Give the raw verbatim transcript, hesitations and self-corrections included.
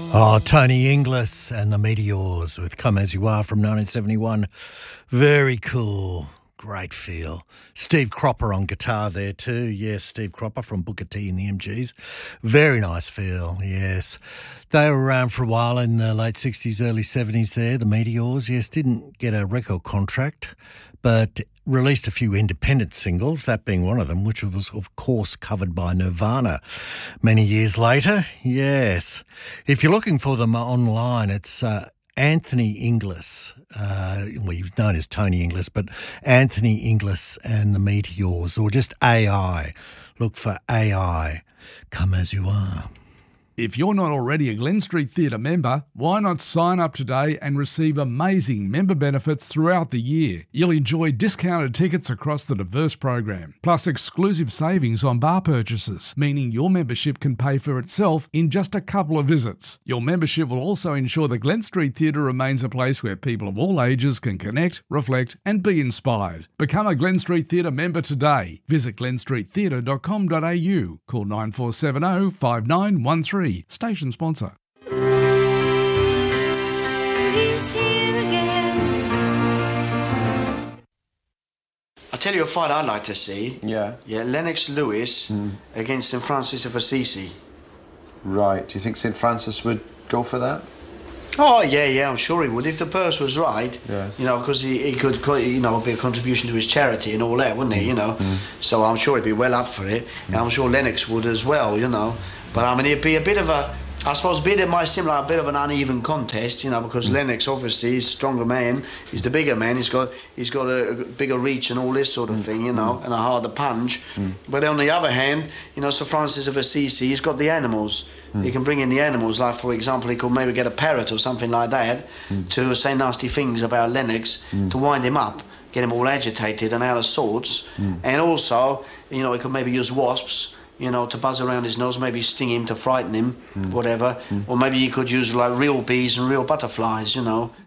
Oh, Tony Inglis and the Meteors with Come As You Are from nineteen seventy-one. Very cool. Great feel. Steve Cropper on guitar there too. Yes, Steve Cropper from Booker T and the M Gs. Very nice feel, yes. They were around for a while in the late sixties, early seventies there, the Meteors. Yes, didn't get a record contract, but released a few independent singles, that being one of them, which was, of course, covered by Nirvana many years later. Yes. If you're looking for them online, it's uh, Anthony Inglis. Uh, well, he was known as Tony Inglis, but Anthony Inglis and the Meteors, or just A I. Look for A I. Come As You Are. If you're not already a Glen Street Theatre member, why not sign up today and receive amazing member benefits throughout the year? You'll enjoy discounted tickets across the diverse program, plus exclusive savings on bar purchases, meaning your membership can pay for itself in just a couple of visits. Your membership will also ensure the Glen Street Theatre remains a place where people of all ages can connect, reflect and be inspired. Become a Glen Street Theatre member today. Visit glen street theatre dot com dot a u. Call nine four seven zero, five nine one three. Station sponsor. He's here again. I'll tell you a fight I'd like to see. Yeah. Yeah, Lennox Lewis mm. against Saint Francis of Assisi. Right. Do you think Saint Francis would go for that? Oh, yeah, yeah, I'm sure he would. If the purse was right, yes. You know, because he, he could, you know, be a contribution to his charity and all that, wouldn't he, you know? Mm. So I'm sure he'd be well up for it. Mm. And I'm sure Lennox would as well, you know. But, I mean, it'd be a bit of a, I suppose, bit, it might seem like a bit of an uneven contest, you know, because mm. Lennox, obviously, is a stronger man. He's the bigger man. He's got he's got a, a bigger reach and all this sort of mm. thing, you know, mm. and a harder punch. Mm. But on the other hand, you know, Saint Francis of Assisi, he's got the animals. Mm. He can bring in the animals, like, for example, he could maybe get a parrot or something like that mm. to say nasty things about Lennox mm. to wind him up, get him all agitated and out of sorts. Mm. And also, you know, he could maybe use wasps, you know, to buzz around his nose, maybe sting him to frighten him, mm. whatever. Mm. Or maybe you could use, like, real bees and real butterflies, you know.